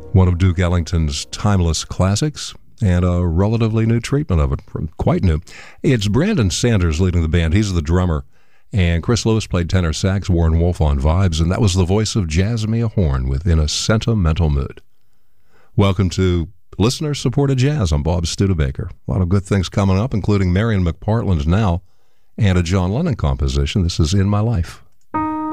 One of Duke Ellington's timeless classics, and a relatively new treatment of it, quite new. It's Brandon Sanders leading the band. He's the drummer. And Chris Lewis played tenor sax, Warren Wolf on vibes, and that was the voice of Jazzmia Horn with In a Sentimental Mood. Welcome to Listener-Supported Jazz. I'm Bob Studebaker. A lot of good things coming up, including Marion McPartland Now, and a John Lennon composition. This is In My Life.